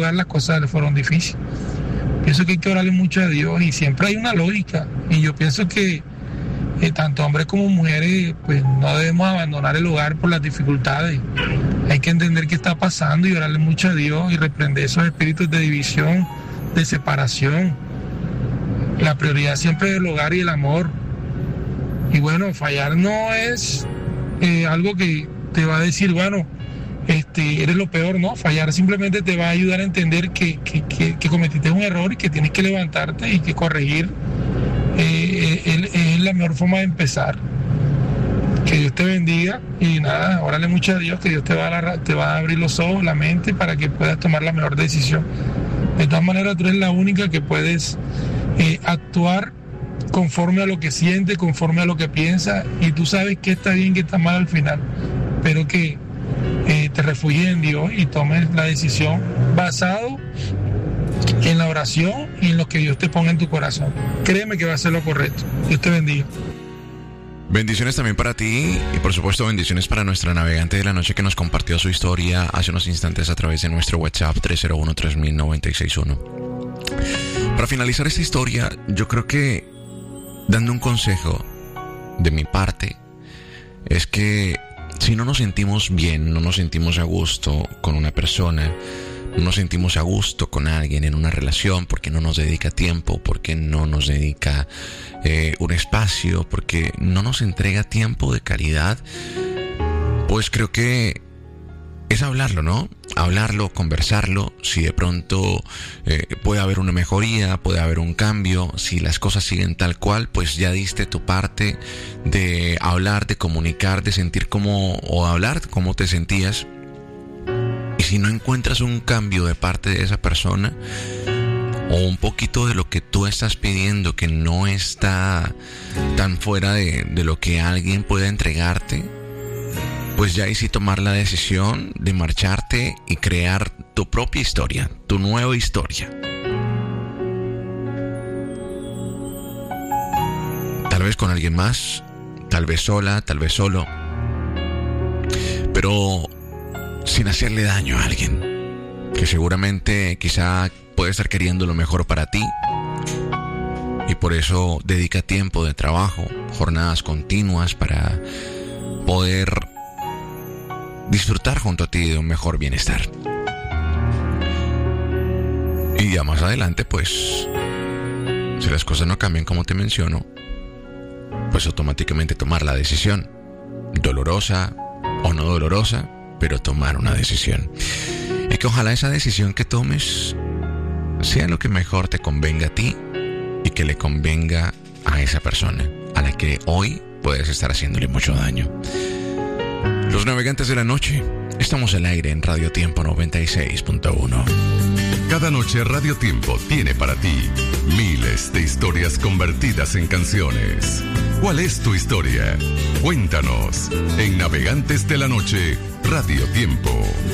lugar las cosas le fueron difíciles. Pienso que hay que orarle mucho a Dios y siempre hay una lógica. Y yo pienso que tanto hombres como mujeres, pues no debemos abandonar el hogar por las dificultades. Hay que entender qué está pasando y orarle mucho a Dios y reprender esos espíritus de división, de separación. La prioridad siempre es el hogar y el amor. Y bueno, fallar no es algo que te va a decir, bueno, eres lo peor, ¿no? Fallar simplemente te va a ayudar a entender que cometiste un error y que tienes que levantarte y que corregir es la mejor forma de empezar. Que Dios te bendiga y nada, órale mucho a Dios, que Dios te va a abrir los ojos, la mente, para que puedas tomar la mejor decisión. De todas maneras, tú eres la única que puedes actuar conforme a lo que sientes, conforme a lo que piensas, y tú sabes qué está bien, qué está mal al final. Pero que te refugies en Dios y tomes la decisión basado en la oración y en lo que Dios te ponga en tu corazón. Créeme que va a ser lo correcto. Dios te bendiga. Bendiciones también para ti y por supuesto bendiciones para nuestra navegante de la noche que nos compartió su historia hace unos instantes a través de nuestro WhatsApp 301-3000-961. Para finalizar esta historia, yo creo que dando un consejo de mi parte es que si no nos sentimos bien, no nos sentimos a gusto con una persona, no nos sentimos a gusto con alguien en una relación porque no nos dedica tiempo, porque no nos dedica un espacio, porque no nos entrega tiempo de calidad, pues creo que es hablarlo, ¿no? Hablarlo, conversarlo. Si de pronto puede haber una mejoría, puede haber un cambio, si las cosas siguen tal cual, pues ya diste tu parte de hablar, de comunicar, de sentir cómo, o hablar cómo te sentías. Y si no encuentras un cambio de parte de esa persona, o un poquito de lo que tú estás pidiendo que no está tan fuera de lo que alguien pueda entregarte, pues ya ahí sí tomar la decisión de marcharte y crear tu propia historia, tu nueva historia. Tal vez con alguien más, tal vez sola, tal vez solo, pero sin hacerle daño a alguien que seguramente quizá puede estar queriendo lo mejor para ti, y por eso dedica tiempo de trabajo, jornadas continuas para poder disfrutar junto a ti de un mejor bienestar. Y ya más adelante, pues, si las cosas no cambian como te menciono, pues automáticamente tomar la decisión, dolorosa o no dolorosa, pero tomar una decisión. Y que ojalá esa decisión que tomes sea lo que mejor te convenga a ti y que le convenga a esa persona a la que hoy puedes estar haciéndole mucho daño. Los navegantes de la noche, estamos al aire en Radio Tiempo 96.1. Cada noche Radio Tiempo tiene para ti miles de historias convertidas en canciones. ¿Cuál es tu historia? Cuéntanos en Navegantes de la Noche, Radio Tiempo.